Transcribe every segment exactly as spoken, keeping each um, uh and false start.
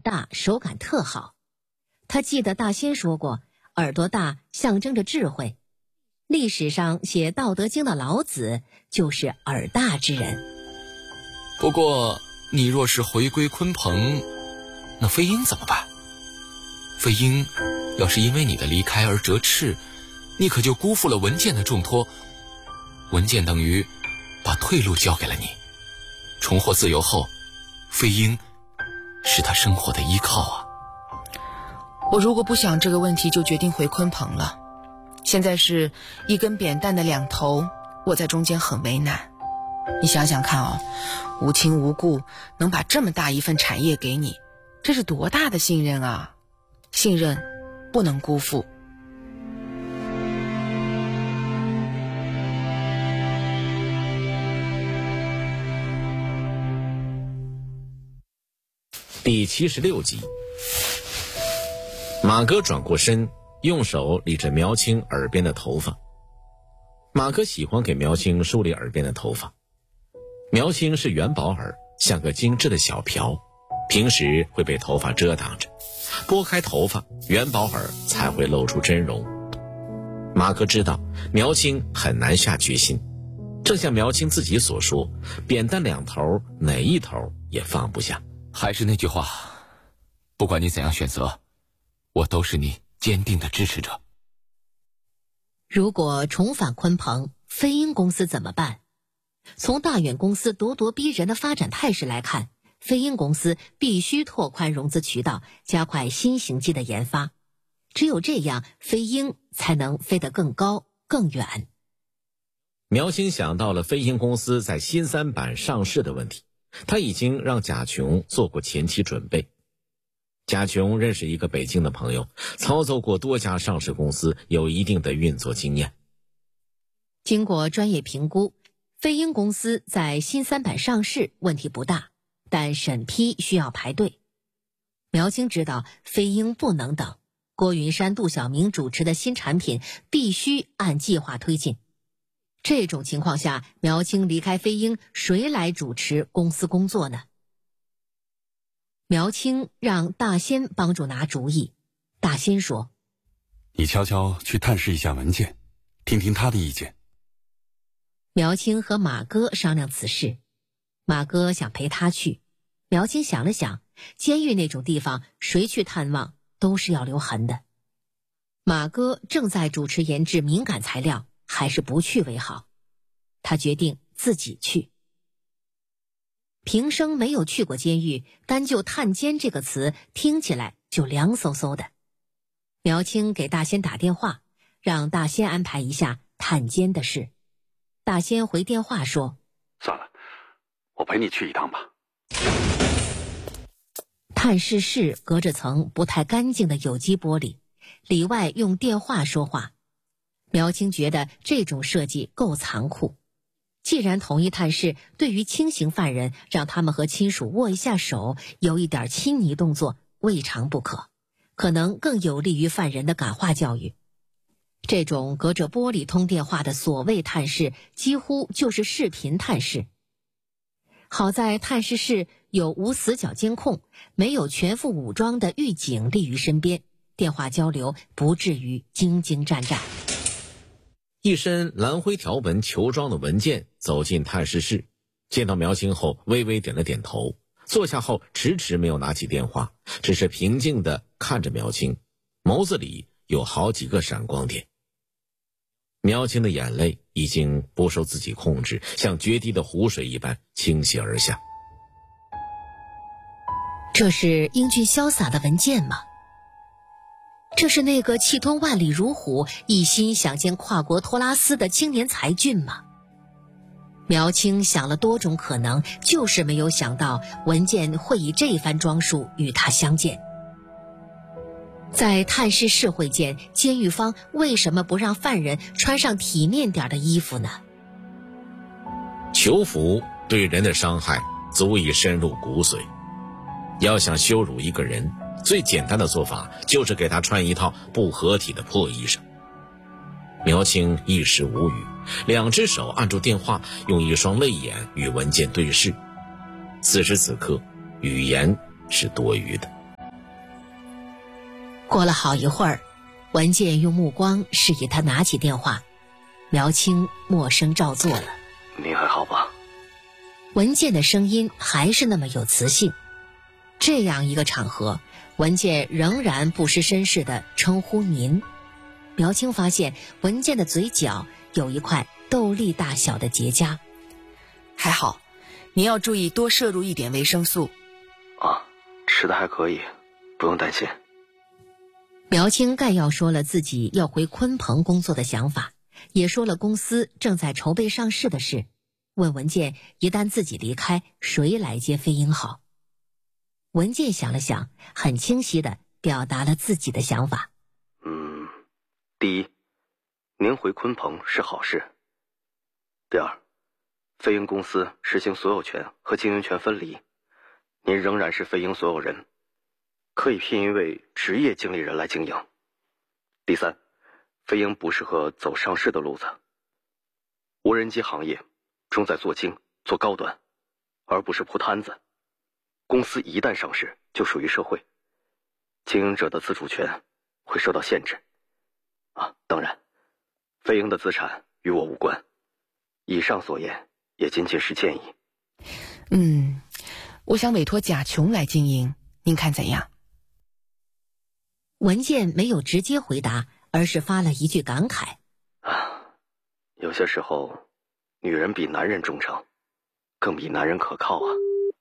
大，手感特好。他记得大仙说过，耳朵大象征着智慧。历史上写《道德经》的老子就是耳大之人。 不过，你若是回归鲲鹏，那飞鹰怎么办？飞鹰要是因为你的离开而折翅，你可就辜负了文件的重托。文件等于把退路交给了你。重获自由后，飞鹰是他生活的依靠啊。 我如果不想这个问题，就决定回鲲鹏了。现在是一根扁担的两头，我在中间很为难。你想想看哦，无亲无故能把这么大一份产业给你，这是多大的信任啊！信任不能辜负。 第七十六集，马哥转过身，用手理着苗青耳边的头发。马哥喜欢给苗青梳理耳边的头发。苗青是元宝耳，像个精致的小瓢，平时会被头发遮挡着，拨开头发，元宝耳才会露出真容。马哥知道苗青很难下决心，正像苗青自己所说，扁担两头，哪一头也放不下。 还是那句话，不管你怎样选择，我都是你坚定的支持者。 如果重返鲲鹏，飞鹰公司怎么办？从大远公司咄咄逼人的发展态势来看，飞鹰公司必须拓宽融资渠道，加快新型机的研发。只有这样，飞鹰才能飞得更高更远。 苗青想到了飞鹰公司在新三板上市的问题，他已经让贾琼做过前期准备。贾琼认识一个北京的朋友，操作过多家上市公司，有一定的运作经验。 经过专业评估，飞鹰公司在新三板上市问题不大，但审批需要排队。苗青知道飞鹰不能等，郭云山、杜晓明主持的新产品必须按计划推进。这种情况下，苗青离开飞鹰，谁来主持公司工作呢？苗青让大仙帮助拿主意。大仙说： 你悄悄去探视一下文件，听听他的意见。 苗青和马哥商量此事，马哥想陪他去。苗青想了想，监狱那种地方，谁去探望都是要留痕的。马哥正在主持研制敏感材料，还是不去为好。他决定自己去。平生没有去过监狱，单就探监这个词听起来就凉飕飕的。苗青给大仙打电话，让大仙安排一下探监的事。大仙回电话说： 算了，我陪你去一趟吧。 探视室隔着层不太干净的有机玻璃，里外用电话说话。苗青觉得这种设计够残酷。既然同一探视，对于轻刑犯人，让他们和亲属握一下手，有一点亲昵动作，未尝不可，可能更有利于犯人的感化教育。这种隔着玻璃通电话的所谓探视，几乎就是视频探视。好在探视室有无死角监控，没有全副武装的狱警立于身边，电话交流不至于惊惊战战。 一身蓝灰条纹球装的文件走进探视室，见到苗青后微微点了点头，坐下后迟迟没有拿起电话，只是平静地看着苗青，眸子里有好几个闪光点。苗青的眼泪已经不受自己控制，像决堤的湖水一般倾泻而下。 这是英俊潇洒的文件吗？这是那个气吞万里如虎，一心想见跨国托拉斯的青年才俊吗？苗青想了多种可能，就是没有想到文件会以这番装束与他相见。在探视室会见，监狱方为什么不让犯人穿上体面点的衣服呢？ 囚服对人的伤害足以深入骨髓，要想羞辱一个人，最简单的做法就是给他穿一套不合体的破衣裳。苗青一时无语，两只手按住电话，用一双泪眼与文件对视。此时此刻，语言是多余的。 过了好一会儿，文健用目光示意他拿起电话，苗青默声照做了。 您还好吧？ 文健的声音还是那么有磁性。这样一个场合，文健仍然不失绅士地称呼您。苗青发现文健的嘴角有一块豆粒大小的结痂。 还好，您要注意多摄入一点维生素。 啊，吃的还可以，不用担心。 苗青概要说了自己要回鲲鹏工作的想法，也说了公司正在筹备上市的事，问文健一旦自己离开，谁来接飞鹰好。文健想了想，很清晰地表达了自己的想法。 嗯，第一，您回鲲鹏是好事。第二，飞鹰公司实行所有权和经营权分离，您仍然是飞鹰所有人，可以聘一位职业经理人来经营。第三，飞鹰不适合走上市的路子，无人机行业重在做精做高端，而不是铺摊子。公司一旦上市就属于社会，经营者的自主权会受到限制。啊，当然，飞鹰的资产与我无关，以上所言也仅仅是建议。 嗯，我想委托贾琼来经营，您看怎样？ 文健没有直接回答，而是发了一句感慨： 啊，有些时候，女人比男人忠诚，更比男人可靠啊。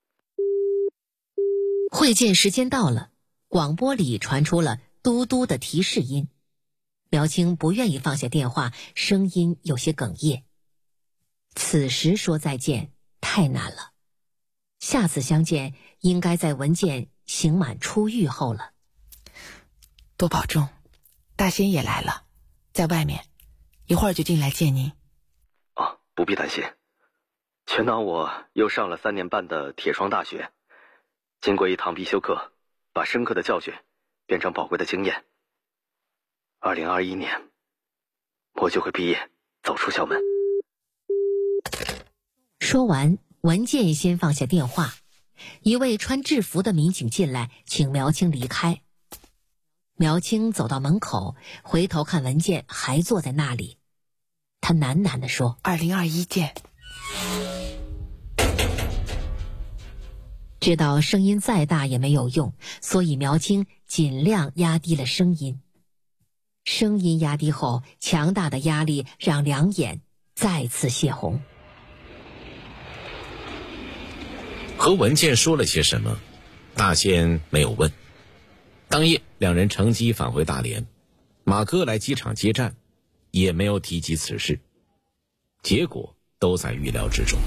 会见时间到了，广播里传出了嘟嘟的提示音。苗青不愿意放下电话，声音有些哽咽。此时说再见太难了，下次相见应该在文健刑满出狱后了。 多保重，大仙也来了，在外面，一会儿就进来见您。 啊，不必担心，全当我又上了三年半的铁窗大学，经过一堂必修课，把深刻的教训变成宝贵的经验。二零二一年，我就会毕业，走出校门。 说完，文健先放下电话，一位穿制服的民警进来，请苗青离开。苗青走到门口，回头看文健还坐在那里，他喃喃地说： 二零二一见。 知道声音再大也没有用，所以苗青尽量压低了声音。声音压低后，强大的压力让两眼再次泄红。 和文健说了些什么，大仙没有问。当夜，两人乘机返回大连，马哥来机场接站，也没有提及此事，结果都在预料之中。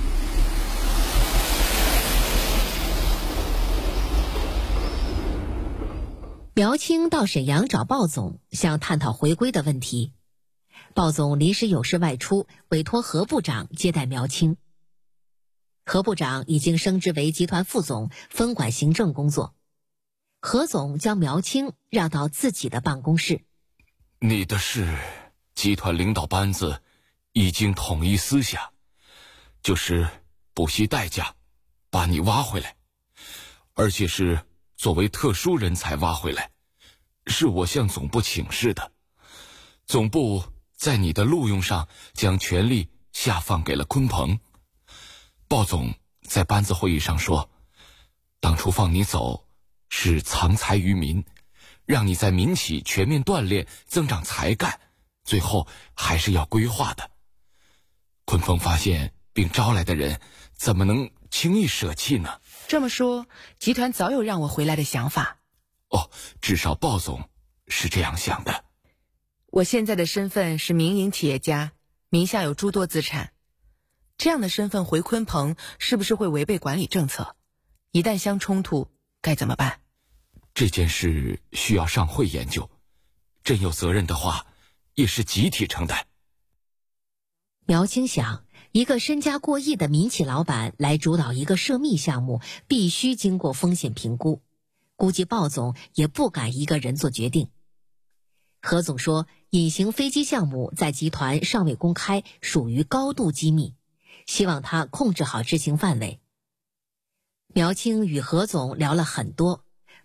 苗青到沈阳找鲍总，想探讨回归的问题。鲍总临时有事外出，委托何部长接待苗青。何部长已经升职为集团副总，分管行政工作。何总将苗青让到自己的办公室。 你的事，集团领导班子已经统一思想，就是不惜代价把你挖回来，而且是作为特殊人才挖回来，是我向总部请示的。总部在你的录用上将权力下放给了鲲鹏。鲍总在班子会议上说，当初放你走是藏才于民，让你在民企全面锻炼增长才干，最后还是要规划的。鲲鹏发现并招来的人，怎么能轻易舍弃呢？ 这么说，集团早有让我回来的想法。 哦，至少鲍总是这样想的。 我现在的身份是民营企业家，名下有诸多资产。这样的身份回鲲鹏，是不是会违背管理政策？一旦相冲突，该怎么办？ 这件事需要上会研究，真有责任的话，也是集体承担。 苗青想，一个身家过亿的民企老板来主导一个涉密项目，必须经过风险评估，估计鲍总也不敢一个人做决定。何总说，隐形飞机项目在集团尚未公开，属于高度机密，希望他控制好执行范围。苗青与何总聊了很多，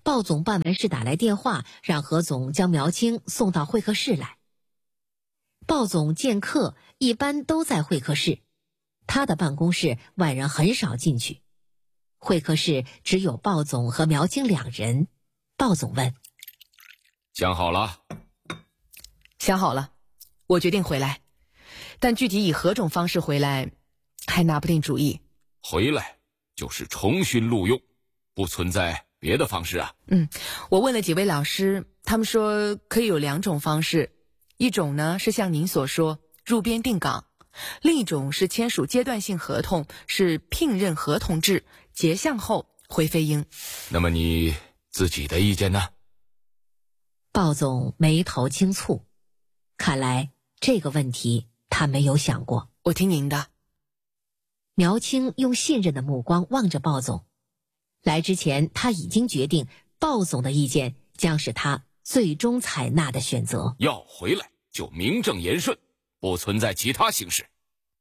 鲍总办完事打来电话，让何总将苗青送到会客室来。鲍总见客一般都在会客室，他的办公室外人很少进去。会客室只有鲍总和苗青两人。鲍总问： 想好了？ 想好了，我决定回来，但具体以何种方式回来还拿不定主意。 回来就是重新录用，不存在别的方式啊。 嗯，我问了几位老师，他们说可以有两种方式，一种呢是像您所说入编定岗，另一种是签署阶段性合同，是聘任合同制，结项后回飞鹰。 那么你自己的意见呢？ 鲍总眉头轻蹙，看来这个问题他没有想过。 我听您的。 苗青用信任的目光望着鲍总，来之前他已经决定鲍总的意见将是他最终采纳的选择。 要回来就名正言顺，不存在其他形式。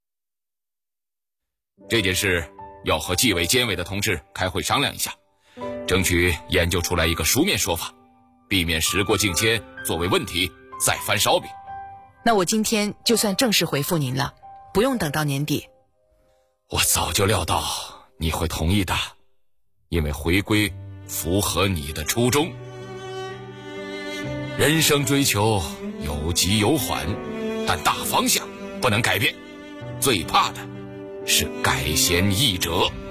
这件事要和纪委监委的同志开会商量一下，争取研究出来一个书面说法，避免时过境迁作为问题再翻烧饼。 那我今天就算正式回复您了，不用等到年底。 我早就料到你会同意的，因为回归符合你的初衷。人生追求有急有缓，但大方向不能改变，最怕的是改弦易辙。